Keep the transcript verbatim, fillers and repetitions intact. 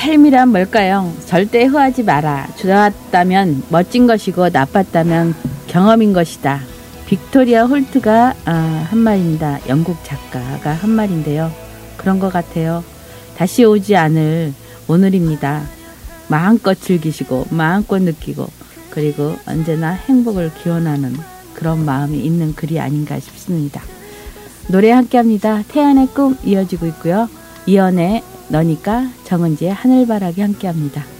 삶이란 뭘까요? 절대 후하지 마라. 좋았다면 멋진 것이고 나빴다면 경험인 것이다. 빅토리아 홀트가 아, 한 말입니다. 영국 작가가 한 말인데요. 그런 것 같아요. 다시 오지 않을 오늘입니다. 마음껏 즐기시고 마음껏 느끼고 그리고 언제나 행복을 기원하는 그런 마음이 있는 글이 아닌가 싶습니다. 노래 함께합니다. 태연의 꿈 이어지고 있고요. 이연의 너니까, 정은지의 하늘바라기 함께합니다.